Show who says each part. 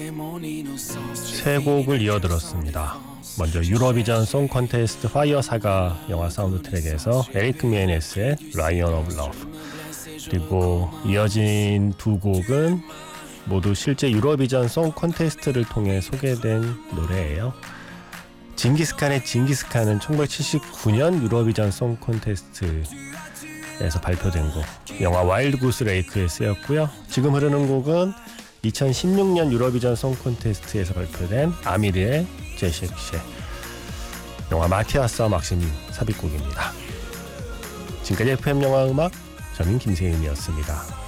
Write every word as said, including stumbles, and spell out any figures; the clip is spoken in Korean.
Speaker 1: 세 곡을 이어 들었습니다. 먼저 유로비전 송 콘테스트 파이어 사가 영화 사운드 트랙에서 에릭 미에네스의 라이언 오브 러브, 그리고 이어진 두 곡은 모두 실제 유로비전 송 콘테스트를 통해 소개된 노래예요. 징기스칸의 징기스칸은 천구백칠십구 년 유로비전 송 콘테스트에서 발표된 곡, 영화 와일드 구스 레이크에 쓰였고요. 지금 흐르는 곡은 이천십육 년 유로비전 송 콘테스트에서 발표된 아미르의 제식쉐, 영화 마티아스와 막심 삽입곡입니다. 지금까지 에프엠 영화 음악, 저는 김세윤이었습니다.